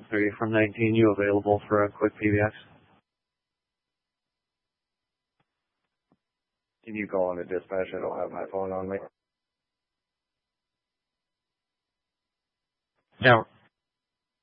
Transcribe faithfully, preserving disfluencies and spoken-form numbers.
three from nineteen, you available for a quick P B X? Can you call on the dispatch? I don't have my phone on me. Yeah.